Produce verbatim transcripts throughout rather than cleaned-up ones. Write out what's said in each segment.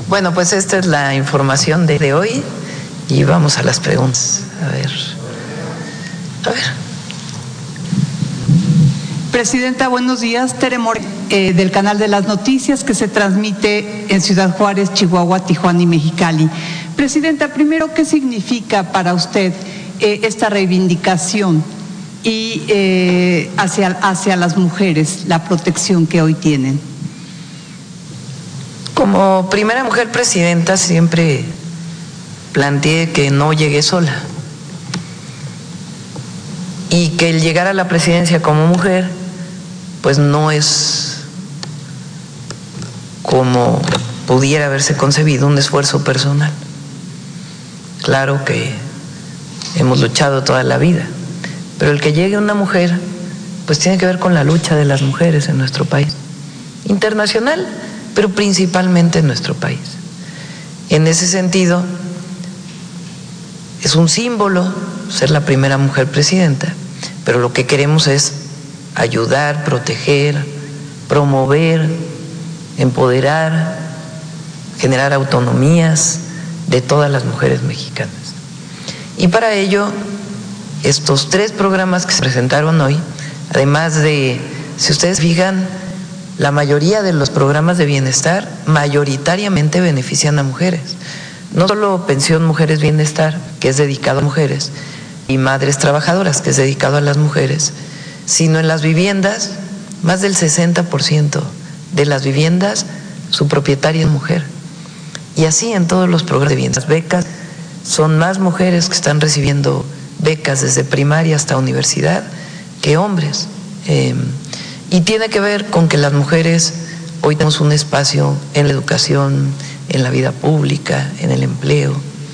Bueno, pues esta es la información de, de hoy y vamos a las preguntas. A ver. A ver. Presidenta, buenos días. Tere More, eh, del Canal de las Noticias, que se transmite en Ciudad Juárez, Chihuahua, Tijuana y Mexicali. Presidenta, primero, ¿qué significa para usted eh, esta reivindicación y eh, hacia, hacia las mujeres, la protección que hoy tienen? Como primera mujer presidenta siempre planteé que no llegué sola y que el llegar a la presidencia como mujer pues no es como pudiera haberse concebido un esfuerzo personal. Claro que hemos luchado toda la vida, pero el que llegue una mujer pues tiene que ver con la lucha de las mujeres en nuestro país, internacional, pero principalmente en nuestro país. En ese sentido, es un símbolo ser la primera mujer presidenta, pero lo que queremos es ayudar, proteger, promover, empoderar, generar autonomías de todas las mujeres mexicanas. Y para ello, estos tres programas que se presentaron hoy, además de, si ustedes fijan, la mayoría de los programas de bienestar mayoritariamente benefician a mujeres. No solo Pensión Mujeres Bienestar, que es dedicado a mujeres, y Madres Trabajadoras, que es dedicado a las mujeres, sino en las viviendas, más del sesenta por ciento de las viviendas, su propietaria es mujer. Y así en todos los programas de bienestar. Las becas, son más mujeres que están recibiendo becas desde primaria hasta universidad que hombres. Eh, Y tiene que ver con que las mujeres hoy tenemos un espacio en la educación, en la vida pública, en el empleo,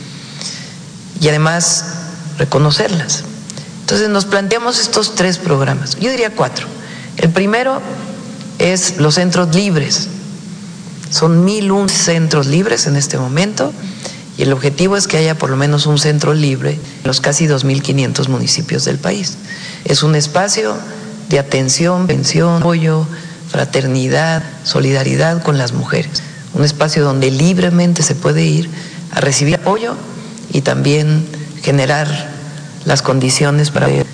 y además reconocerlas. Entonces nos planteamos estos tres programas, yo diría cuatro. El primero es los centros libres. Son mil un centros libres en este momento, y el objetivo es que haya por lo menos un centro libre en los casi dos mil quinientos municipios del país. Es un espacio de atención, pensión, apoyo, fraternidad, solidaridad con las mujeres. Un espacio donde libremente se puede ir a recibir apoyo y también generar las condiciones para eh,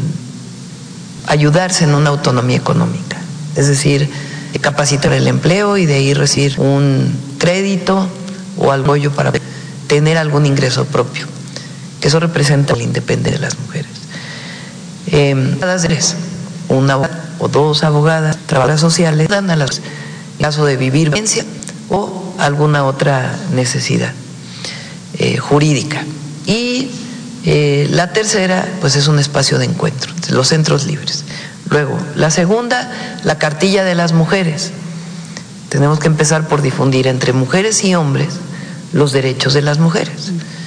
ayudarse en una autonomía económica. Es decir, capacitar el empleo y de ahí recibir un crédito o apoyo para tener algún ingreso propio, que eso representa la independencia de las mujeres. Eh, una o dos abogadas, trabajadoras sociales, dan a las en caso de vivir violencia o alguna otra necesidad eh, jurídica. Y eh, la tercera, pues es un espacio de encuentro, los centros libres. Luego, la segunda, la cartilla de las mujeres. Tenemos que empezar por difundir entre mujeres y hombres los derechos de las mujeres.